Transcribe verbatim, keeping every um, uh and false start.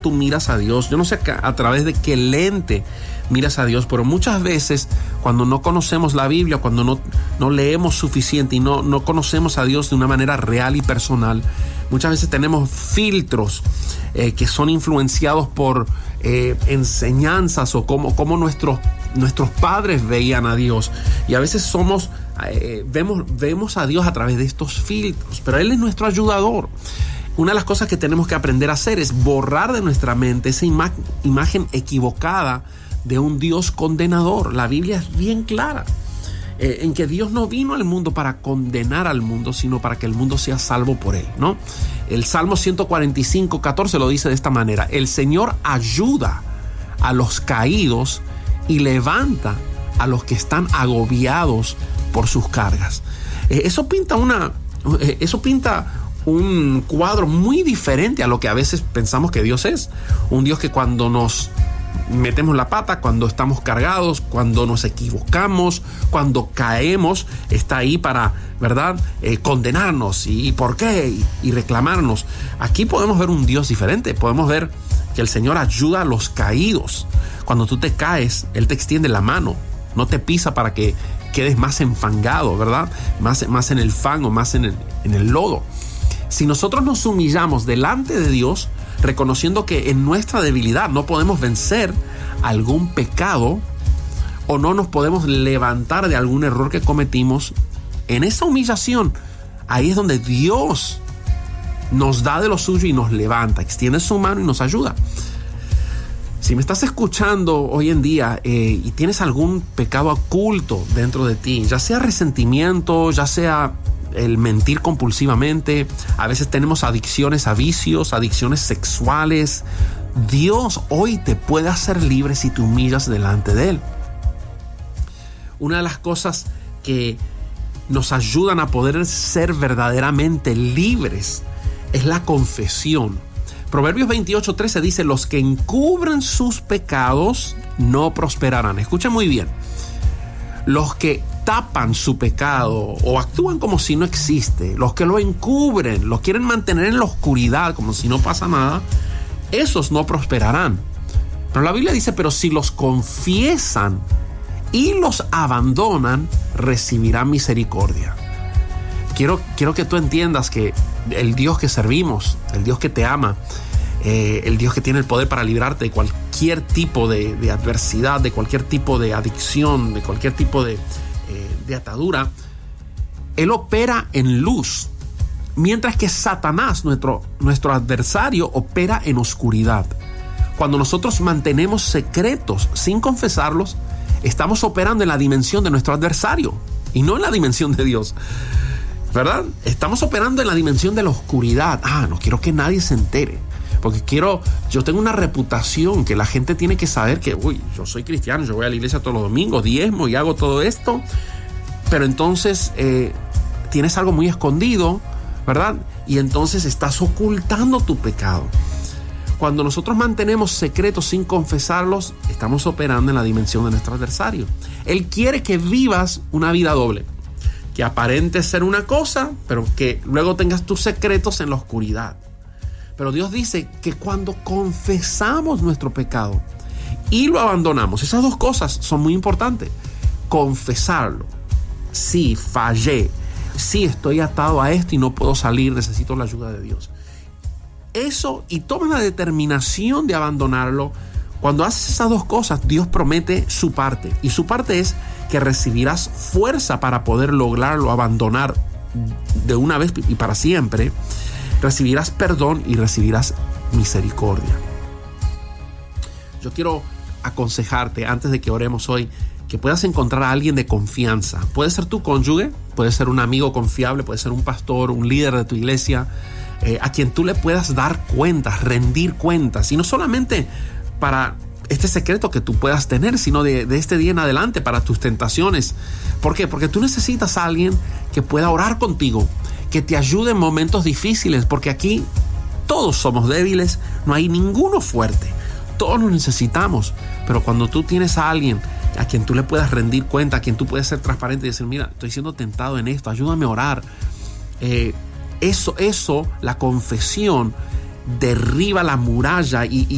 tú miras a Dios, yo no sé a través de qué lente miras a Dios, pero muchas veces cuando no conocemos la Biblia, cuando no, no leemos suficiente y no, no conocemos a Dios de una manera real y personal, muchas veces tenemos filtros eh, que son influenciados por eh, enseñanzas o cómo, cómo nuestros, nuestros padres veían a Dios. Y a veces somos, eh, vemos, vemos a Dios a través de estos filtros, pero Él es nuestro ayudador. Una de las cosas que tenemos que aprender a hacer es borrar de nuestra mente esa ima- imagen equivocada de un Dios condenador. La Biblia es bien clara eh, en que Dios no vino al mundo para condenar al mundo, sino para que el mundo sea salvo por Él, ¿no? El Salmo ciento cuarenta y cinco, catorce lo dice de esta manera: el Señor ayuda a los caídos y levanta a los que están agobiados por sus cargas. Eh, eso pinta una, eh, eso pinta un cuadro muy diferente a lo que a veces pensamos que Dios es. Un Dios que cuando nos metemos la pata, cuando estamos cargados, cuando nos equivocamos, cuando caemos, está ahí para, ¿verdad?, eh, condenarnos y por qué y, y reclamarnos. Aquí podemos ver un Dios diferente. Podemos ver que el Señor ayuda a los caídos. Cuando tú te caes, Él te extiende la mano, no te pisa para que quedes más enfangado, ¿verdad?, más, más en el fango, más en el, en el lodo. Si nosotros nos humillamos delante de Dios, reconociendo que en nuestra debilidad no podemos vencer algún pecado o no nos podemos levantar de algún error que cometimos, en esa humillación, ahí es donde Dios nos da de lo suyo y nos levanta, extiende su mano y nos ayuda. Si me estás escuchando hoy en día eh, y tienes algún pecado oculto dentro de ti, ya sea resentimiento, ya sea el mentir compulsivamente, a veces tenemos adicciones a vicios, adicciones sexuales, Dios hoy te puede hacer libre si te humillas delante de Él. Una de las cosas que nos ayudan a poder ser verdaderamente libres es la confesión. Proverbios veintiocho, trece dice: los que encubren sus pecados no prosperarán. Escuchen muy bien. Los que tapan su pecado o actúan como si no existe, los que lo encubren, los quieren mantener en la oscuridad como si no pasa nada, esos no prosperarán. Pero la Biblia dice: pero si los confiesan y los abandonan, recibirán misericordia. Quiero, quiero que tú entiendas que el Dios que servimos, el Dios que te ama, eh, el Dios que tiene el poder para librarte de cualquier tipo de, de adversidad, de cualquier tipo de adicción, de cualquier tipo de, eh, de atadura, Él opera en luz, mientras que Satanás, nuestro, nuestro adversario, opera en oscuridad. Cuando nosotros mantenemos secretos sin confesarlos, estamos operando en la dimensión de nuestro adversario y no en la dimensión de Dios, ¿verdad? Estamos operando en la dimensión de la oscuridad. Ah, no quiero que nadie se entere, porque quiero, yo tengo una reputación que la gente tiene que saber que, uy, yo soy cristiano, yo voy a la iglesia todos los domingos, diezmo y hago todo esto, pero entonces eh, tienes algo muy escondido, ¿verdad? Y entonces estás ocultando tu pecado. Cuando nosotros mantenemos secretos sin confesarlos, estamos operando en la dimensión de nuestro adversario. Él quiere que vivas una vida doble, que aparentes ser una cosa, pero que luego tengas tus secretos en la oscuridad. Pero Dios dice que cuando confesamos nuestro pecado y lo abandonamos, esas dos cosas son muy importantes. Confesarlo. Sí, fallé. Sí, estoy atado a esto y no puedo salir, necesito la ayuda de Dios. Eso, y toma la determinación de abandonarlo. Cuando haces esas dos cosas, Dios promete su parte. Y su parte es que recibirás fuerza para poder lograrlo, abandonar de una vez y para siempre. Recibirás perdón y recibirás misericordia. Yo quiero aconsejarte, antes de que oremos hoy, que puedas encontrar a alguien de confianza. Puede ser tu cónyuge, puede ser un amigo confiable, puede ser un pastor, un líder de tu iglesia, eh, a quien tú le puedas dar cuentas, rendir cuentas. Y no solamente para este secreto que tú puedas tener, sino de, de este día en adelante para tus tentaciones. ¿Por qué? Porque tú necesitas a alguien que pueda orar contigo, que te ayude en momentos difíciles, porque aquí todos somos débiles, no hay ninguno fuerte, todos nos necesitamos. Pero cuando tú tienes a alguien a quien tú le puedas rendir cuenta, a quien tú puedes ser transparente y decir: mira, estoy siendo tentado en esto, ayúdame a orar, eh, eso, eso, la confesión derriba la muralla y, y